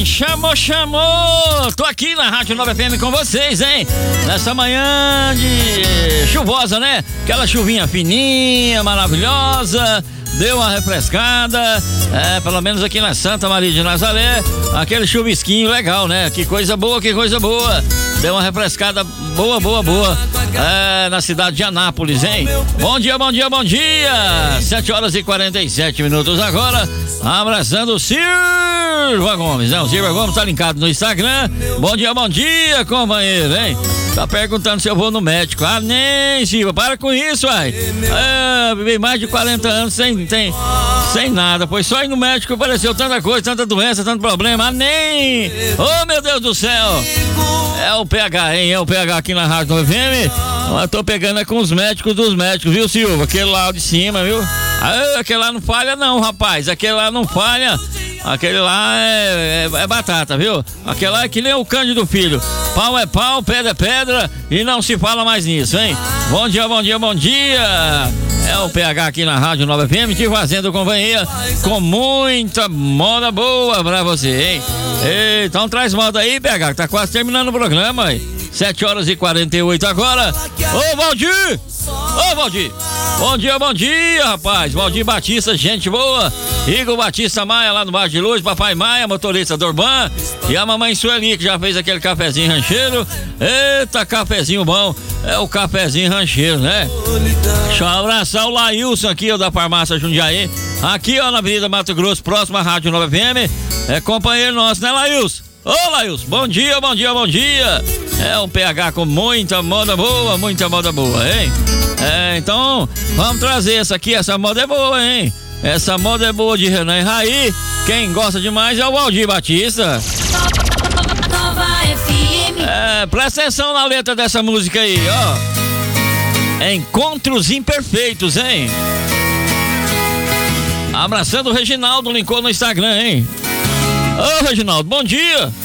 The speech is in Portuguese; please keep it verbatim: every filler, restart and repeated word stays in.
Chamou, chamou! Tô aqui na Rádio Nova F M com vocês, hein? Nessa manhã de chuvosa, né? Aquela chuvinha fininha, maravilhosa, deu uma refrescada, é, pelo menos aqui na Santa Maria de Nazaré, aquele chuvisquinho legal, né? Que coisa boa, que coisa boa! Deu uma refrescada boa, boa, boa, é, na cidade de Anápolis, hein? Bom dia, bom dia, bom dia! sete horas e quarenta e sete minutos agora, abraçando o Silva Gomes, né? O Silva Gomes tá linkado no Instagram. Bom dia, bom dia, companheiro, hein? Tá perguntando se eu vou no médico. Ah, nem, Silva, para com isso, uai. É, vivi mais de quarenta anos sem, sem, sem nada, pois só ir no médico apareceu tanta coisa, tanta doença, tanto problema. Ah, nem! Oh, meu Deus do céu! É o P H, hein? É o P H aqui na Rádio Nova F M. Eu tô pegando é com os médicos dos médicos, viu, Silva? Aquele lá de cima, viu? Ah, aquele lá não falha não, rapaz. Aquele lá não falha. Aquele lá é, é, é batata, viu? Aquele lá é que nem o Cândido Filho. Pau é pau, pedra é pedra e não se fala mais nisso, hein? Bom dia, bom dia, bom dia! É o P H aqui na Rádio Nova F M, te fazendo companhia com muita moda boa pra você, hein? E, então traz moda aí, P H, que tá quase terminando o programa, hein? sete horas e quarenta e oito agora. Ô, Valdir! Ô, Valdir! Bom dia, bom dia, rapaz. Valdir Batista, gente boa. Igor Batista Maia, lá no Baixo de Luz. Papai Maia, motorista do Urban. E a mamãe Sueli, que já fez aquele cafezinho rancheiro. Eita, cafezinho bom. É o cafezinho rancheiro, né? Deixa eu abraçar o Lailson aqui, ó, da farmácia Jundiaí. Aqui, ó, na Avenida Mato Grosso, próxima à Rádio Nova F M. É companheiro nosso, né, Lailson? Ô, Lailson, bom dia, bom dia, bom dia. É um P H com muita moda boa, muita moda boa, hein? É, então, vamos trazer essa aqui, essa moda é boa, hein? Essa moda é boa de Renan e Raí. Quem gosta demais é o Valdir Batista. É, presta atenção na letra dessa música aí, ó. Encontros Imperfeitos, hein? Abraçando o Reginaldo, linkou no Instagram, hein? Ô, Reginaldo, bom dia!